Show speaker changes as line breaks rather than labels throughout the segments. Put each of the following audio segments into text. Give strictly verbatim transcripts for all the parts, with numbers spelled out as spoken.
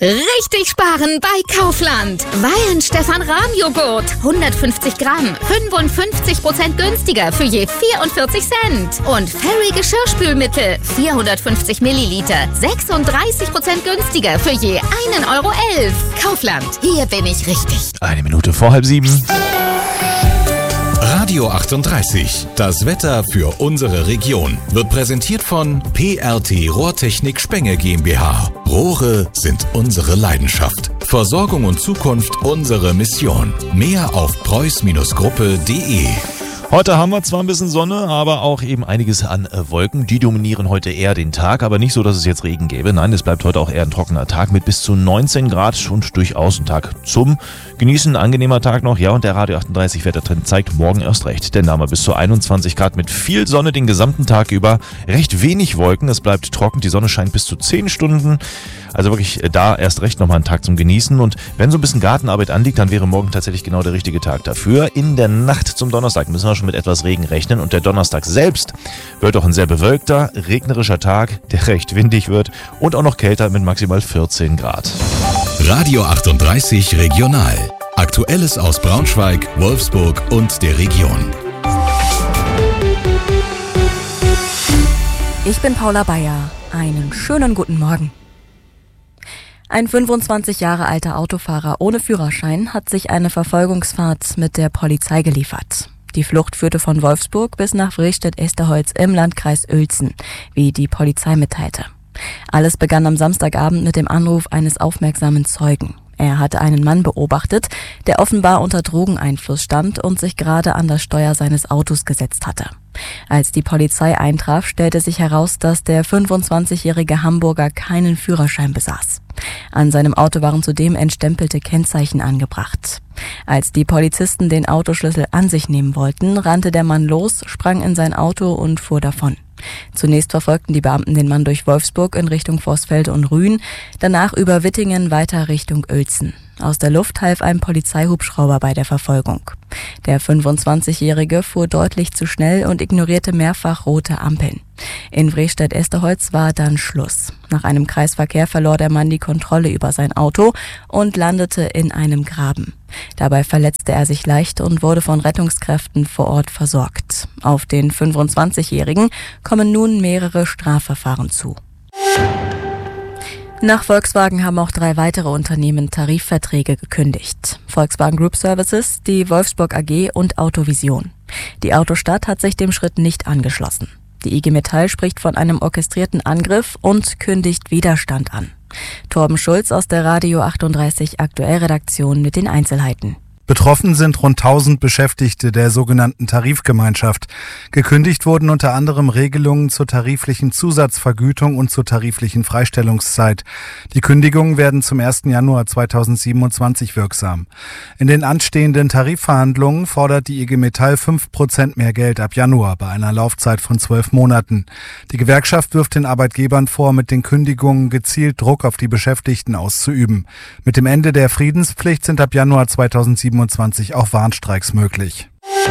Richtig sparen bei Kaufland. Weihenstephan-Rahmjoghurt. hundertfünfzig Gramm. fünfundfünfzig Prozent günstiger für je vierundvierzig Cent. Und Fairy Geschirrspülmittel. vierhundertfünfzig Milliliter. sechsunddreißig Prozent günstiger für je einen Euro elf. Kaufland. Hier bin ich richtig.
Eine Minute vor halb sieben.
Radio achtunddreißig, das Wetter für unsere Region, wird präsentiert von P R T Rohrtechnik Spenge GmbH. Rohre sind unsere Leidenschaft. Versorgung und Zukunft unsere Mission. Mehr auf preuß Gruppe punkt de.
Heute haben wir zwar ein bisschen Sonne, aber auch eben einiges an Wolken. Die dominieren heute eher den Tag, aber nicht so, dass es jetzt Regen gäbe. Nein, es bleibt heute auch eher ein trockener Tag mit bis zu neunzehn Grad und durchaus ein Tag zum Genießen. Ein angenehmer Tag noch. Ja, und der Radio achtunddreißig Wettertrend zeigt morgen erst recht. Denn da haben wir bis zu einundzwanzig Grad mit viel Sonne den gesamten Tag über. Recht wenig Wolken, es bleibt trocken. Die Sonne scheint bis zu zehn Stunden. Also wirklich da erst recht nochmal ein Tag zum Genießen. Und wenn so ein bisschen Gartenarbeit anliegt, dann wäre morgen tatsächlich genau der richtige Tag dafür. In der Nacht zum Donnerstag müssen wir schon mit etwas Regen rechnen. Und der Donnerstag selbst wird auch ein sehr bewölkter, regnerischer Tag, der recht windig wird und auch noch kälter mit maximal vierzehn Grad.
Radio achtunddreißig Regional. Aktuelles aus Braunschweig, Wolfsburg und der Region.
Ich bin Paula Bayer. Einen schönen guten Morgen. Ein fünfundzwanzig Jahre alter Autofahrer ohne Führerschein hat sich eine Verfolgungsfahrt mit der Polizei geliefert. Die Flucht führte von Wolfsburg bis nach Wrestedt-Esterholz im Landkreis Uelzen, wie die Polizei mitteilte. Alles begann am Samstagabend mit dem Anruf eines aufmerksamen Zeugen. Er hatte einen Mann beobachtet, der offenbar unter Drogeneinfluss stand und sich gerade an das Steuer seines Autos gesetzt hatte. Als die Polizei eintraf, stellte sich heraus, dass der fünfundzwanzigjährige Hamburger keinen Führerschein besaß. An seinem Auto waren zudem entstempelte Kennzeichen angebracht. Als die Polizisten den Autoschlüssel an sich nehmen wollten, rannte der Mann los, sprang in sein Auto und fuhr davon. Zunächst verfolgten die Beamten den Mann durch Wolfsburg in Richtung Vorsfeld und Rühen, danach über Wittingen weiter Richtung Uelzen. Aus der Luft half ein Polizeihubschrauber bei der Verfolgung. Der fünfundzwanzigjährige fuhr deutlich zu schnell und ignorierte mehrfach rote Ampeln. In Wrestedt-Esterholz war dann Schluss. Nach einem Kreisverkehr verlor der Mann die Kontrolle über sein Auto und landete in einem Graben. Dabei verletzte er sich leicht und wurde von Rettungskräften vor Ort versorgt. Auf den fünfundzwanzigjährigen kommen nun mehrere Strafverfahren zu. Nach Volkswagen haben auch drei weitere Unternehmen Tarifverträge gekündigt. Volkswagen Group Services, die Wolfsburg A G und Autovision. Die Autostadt hat sich dem Schritt nicht angeschlossen. Die I G Metall spricht von einem orchestrierten Angriff und kündigt Widerstand an. Torben Schulz aus der Radio achtunddreißig Aktuellredaktion mit den Einzelheiten.
Betroffen sind rund tausend Beschäftigte der sogenannten Tarifgemeinschaft. Gekündigt wurden unter anderem Regelungen zur tariflichen Zusatzvergütung und zur tariflichen Freistellungszeit. Die Kündigungen werden zum ersten Januar zweitausendsiebenundzwanzig wirksam. In den anstehenden Tarifverhandlungen fordert die I G Metall fünf Prozent mehr Geld ab Januar bei einer Laufzeit von zwölf Monaten. Die Gewerkschaft wirft den Arbeitgebern vor, mit den Kündigungen gezielt Druck auf die Beschäftigten auszuüben. Mit dem Ende der Friedenspflicht sind ab Januar zweitausendsiebenundzwanzig auch Warnstreiks möglich.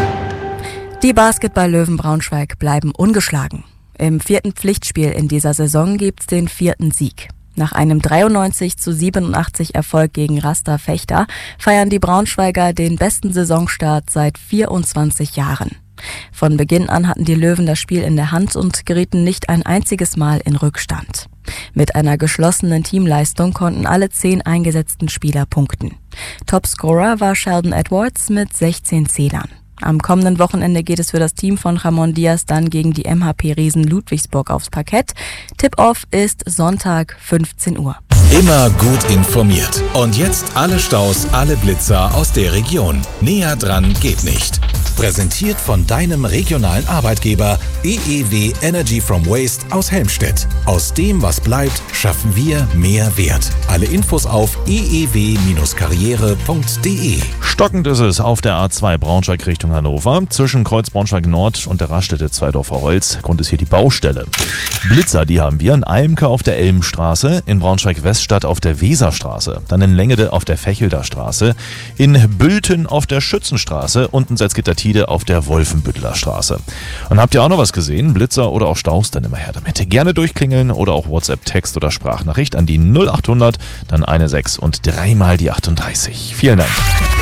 Die Basketball-Löwen Braunschweig bleiben ungeschlagen. Im vierten Pflichtspiel in dieser Saison gibt's den vierten Sieg. Nach einem dreiundneunzig zu siebenundachtzig Erfolg gegen Rasta Fechter feiern die Braunschweiger den besten Saisonstart seit vierundzwanzig Jahren. Von Beginn an hatten die Löwen das Spiel in der Hand und gerieten nicht ein einziges Mal in Rückstand. Mit einer geschlossenen Teamleistung konnten alle zehn eingesetzten Spieler punkten. Topscorer war Sheldon Edwards mit sechzehn Zählern. Am kommenden Wochenende geht es für das Team von Ramon Diaz dann gegen die M H P-Riesen Ludwigsburg aufs Parkett. Tip-Off ist Sonntag fünfzehn Uhr.
Immer gut informiert. Und jetzt alle Staus, alle Blitzer aus der Region. Näher dran geht nicht. Präsentiert von deinem regionalen Arbeitgeber E E W Energy from Waste aus Helmstedt. Aus dem, was bleibt, schaffen wir mehr Wert. Alle Infos auf e e w karriere punkt de.
Stockend ist es auf der A zwei Braunschweig Richtung Hannover. Zwischen Kreuz Braunschweig Nord und der Raststätte Zweidorfer Holz. Grund ist hier die Baustelle. Blitzer, die haben wir in Eimke auf der Elmstraße. In Braunschweig West Liesstadt auf der Weserstraße, dann in Lengede auf der Fechelder Straße, in Bülten auf der Schützenstraße und in Salzgitter-Tide auf der Wolfenbütteler Straße. Und habt ihr auch noch was gesehen? Blitzer oder auch Staus? Dann immer her damit. Gerne durchklingeln oder auch WhatsApp-Text oder Sprachnachricht an die null achthundert, dann eine sechs und dreimal die achtunddreißig. Vielen Dank.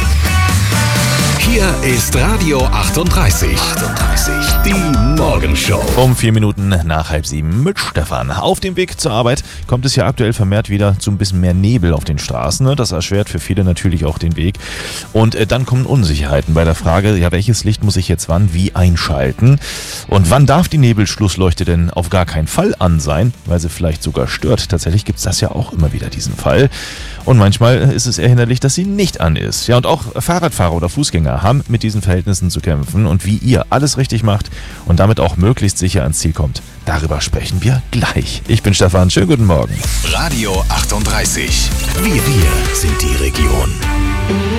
Hier ist Radio achtunddreißig. achtunddreißig, die Morgenshow.
Um vier Minuten nach halb sieben mit Stefan. Auf dem Weg zur Arbeit kommt es ja aktuell vermehrt wieder zu ein bisschen mehr Nebel auf den Straßen. Das erschwert für viele natürlich auch den Weg. Und äh, dann kommen Unsicherheiten bei der Frage, ja, welches Licht muss ich jetzt wann wie einschalten? Und wann darf die Nebelschlussleuchte denn auf gar keinen Fall an sein, weil sie vielleicht sogar stört? Tatsächlich gibt es das ja auch immer wieder, diesen Fall. Und manchmal ist es eher hinderlich, dass sie nicht an ist. Ja, und auch Fahrradfahrer oder Fußgänger haben mit diesen Verhältnissen zu kämpfen. Und wie ihr alles richtig macht und damit auch möglichst sicher ans Ziel kommt, darüber sprechen wir gleich. Ich bin Stefan, schönen guten Morgen.
Radio achtunddreißig. Wir, wir sind die Region.